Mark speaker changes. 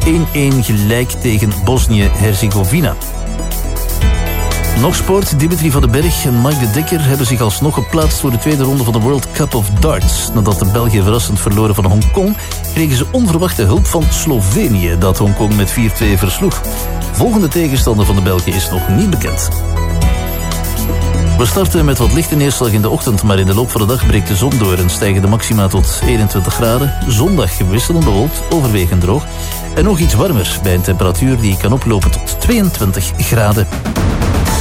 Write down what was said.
Speaker 1: 1-1 gelijk tegen Bosnië-Herzegovina. Nog sport. Dimitri van den Berg en Mike de Dekker hebben zich alsnog geplaatst voor de tweede ronde van de World Cup of Darts. Nadat de Belgen verrassend verloren van Hongkong, kregen ze onverwachte hulp van Slovenië, dat Hongkong met 4-2 versloeg. Volgende tegenstander van de Belgen is nog niet bekend. We starten met wat lichte neerslag in de ochtend, maar in de loop van de dag breekt de zon door en stijgen de maxima tot 21 graden. Zondag wisselend bewolkt, overwegend droog en nog iets warmer bij een temperatuur die kan oplopen tot 22 graden.